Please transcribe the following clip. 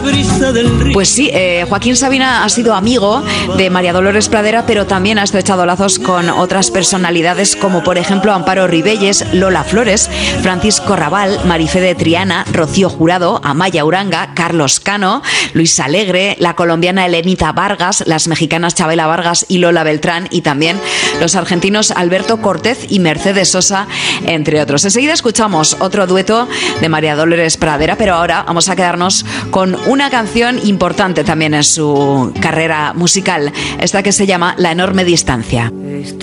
brisa del río. Pues sí, Joaquín Sabina ha sido amigo de María Dolores Pradera, pero también ha estrechado lazos con otras personalidades como por ejemplo Amparo Ribelles, Lola Flores, Francisco Rabal, Marifé de Triana, Rocío Jurado, Amaya Uranga, Carlos Cano, Luis Alegre, la colombiana Elenita Vargas, las mexicanas Chabela Vargas y Lola Beltrán, y también los argentinos Alberto Cortez y Mercedes Sosa, entre otros. Enseguida escuchamos otro dueto de María Dolores Pradera, pero ahora vamos a quedarnos con una canción importante también en su carrera musical, esta que se llama La enorme distancia.